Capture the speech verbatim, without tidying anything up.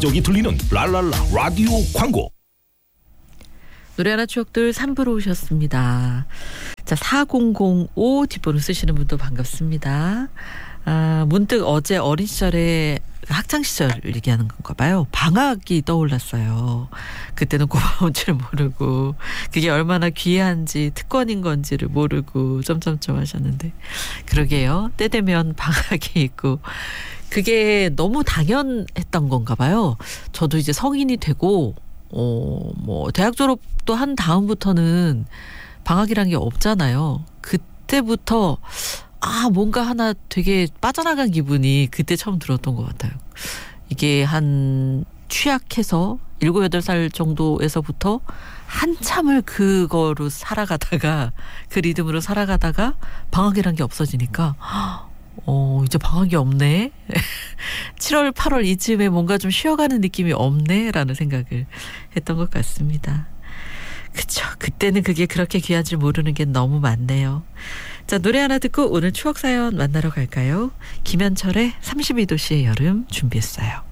저기 들리는 랄랄라 라디오 광고. 노래하나 추억들 삼 부로 오셨습니다. 자, 사공공오 뒷번호 쓰시는 분도 반갑습니다. 아, 문득 어제 어린 시절에 학창 시절 얘기하는 건가 봐요. 방학이 떠올랐어요. 그때는 고마운 줄 모르고 그게 얼마나 귀한지 특권인 건지를 모르고 점점점 하셨는데, 그러게요. 때 되면 방학이 있고 그게 너무 당연했던 건가 봐요. 저도 이제 성인이 되고 어, 뭐 대학 졸업도 한 다음부터는 방학이란 게 없잖아요. 그때부터 아, 뭔가 하나 되게 빠져나간 기분이 그때 처음 들었던 것 같아요. 이게 한 취약해서 일곱, 여덟 살 정도에서부터 한참을 그거로 살아가다가 그 리듬으로 살아가다가 방학이란 게 없어지니까 어, 이제 방학이 없네. 칠월, 팔월 이쯤에 뭔가 좀 쉬어가는 느낌이 없네 라는 생각을 했던 것 같습니다. 그쵸. 그때는 그게 그렇게 귀한 줄 모르는 게 너무 많네요. 자, 노래 하나 듣고 오늘 추억사연 만나러 갈까요? 김현철의 삼십이 도시의 여름 준비했어요.